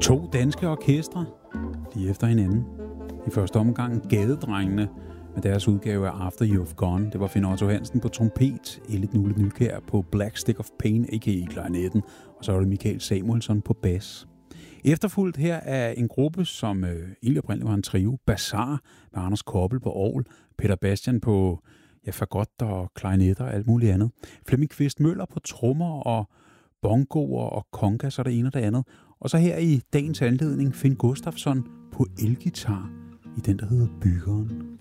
To danske orkestre, lige efter hinanden. I første omgang Gadedrengene med deres udgave af After You've Gone. Det var Finn Otto Hansen på trompet, Ellit Nulle Nykjær på Black Stick of Pain, a.k.a. klarinetten, og så var det Michael Samuelsson på bas. Efterfulgt her er en gruppe, som egentlig oprindeligt var en trio, Bazar med Anders Koppel på orgel, Peter Bastian på fagott og klarinetter og alt muligt andet, Flemming Kvist Møller på trommer og bongoer og congas og det ene og det andet. Og så her i dagens anledning Finn Gustafsson på elgitar i den, der hedder Byggeren.